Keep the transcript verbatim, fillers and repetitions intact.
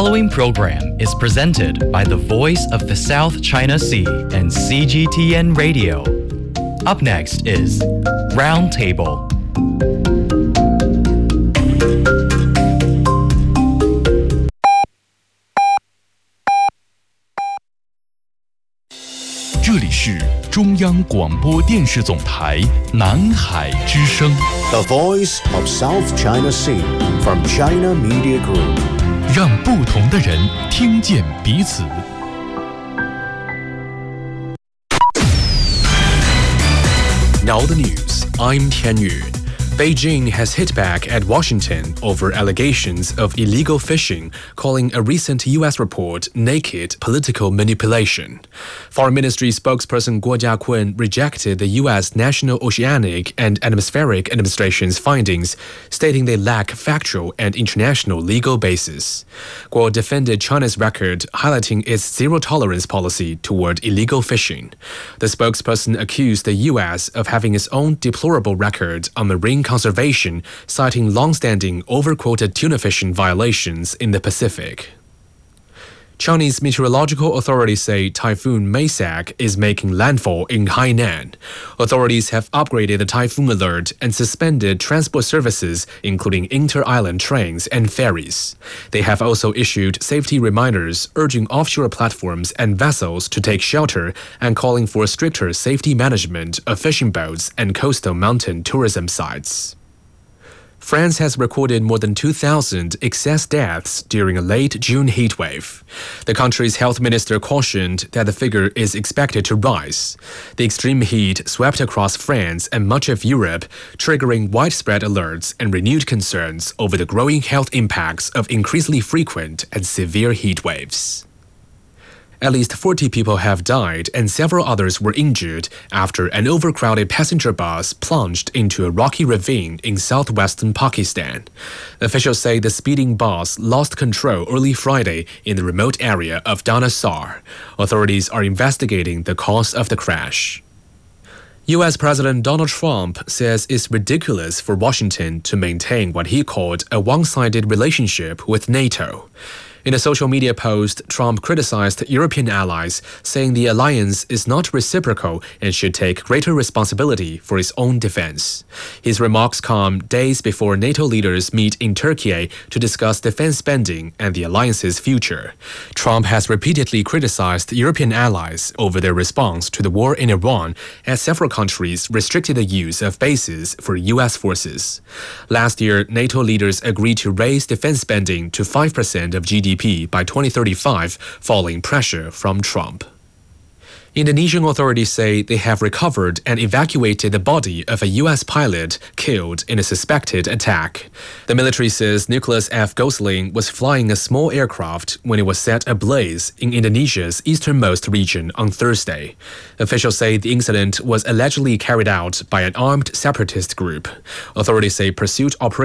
following program is presented by the Voice of the South China Sea and C G T N Radio. Up next is Roundtable. 这里是中央广播电视总台南海之声 The Voice of South China Sea from China Media Group. 让不同的人听见彼此。 Now the news. I'm Tian Yu. Beijing has hit back at Washington over allegations of illegal fishing, calling a recent U S report naked political manipulation. Foreign Ministry spokesperson Guo Jiakun rejected the U S National Oceanic and Atmospheric Administration's findings, stating they lack factual and international legal basis. Guo defended China's record, highlighting its zero-tolerance policy toward illegal fishing. The spokesperson accused the U S of having its own deplorable record on marine conservation, citing long-standing overquoted tuna fishing violations in the Pacific. Chinese meteorological authorities say Typhoon Maysak is making landfall in Hainan. Authorities have upgraded the typhoon alert and suspended transport services, including inter-island trains and ferries. They have also issued safety reminders urging offshore platforms and vessels to take shelter and calling for stricter safety management of fishing boats and coastal mountain tourism sites. France has recorded more than two thousand excess deaths during a late June heatwave. The country's health minister cautioned that the figure is expected to rise. The extreme heat swept across France and much of Europe, triggering widespread alerts and renewed concerns over the growing health impacts of increasingly frequent and severe heat waves. At least forty people have died and several others were injured after an overcrowded passenger bus plunged into a rocky ravine in southwestern Pakistan. Officials say the speeding bus lost control early Friday in the remote area of Danasar. Authorities are investigating the cause of the crash. U S President Donald Trump says it's ridiculous for Washington to maintain what he called a one-sided relationship with NATO. In a social media post, Trump criticized European allies, saying the alliance is not reciprocal and should take greater responsibility for its own defense. His remarks come days before NATO leaders meet in Turkey to discuss defense spending and the alliance's future. Trump has repeatedly criticized European allies over their response to the war in Iran, as several countries restricted the use of bases for U S forces. Last year, NATO leaders agreed to raise defense spending to five percent of G D P by twenty thirty-five, following pressure from Trump. Indonesian authorities say they have recovered and evacuated the body of a U S pilot killed in a suspected attack. The military says Nicholas F. Gosling was flying a small aircraft when it was set ablaze in Indonesia's easternmost region on Thursday. Officials say the incident was allegedly carried out by an armed separatist group. Authorities say pursuit operations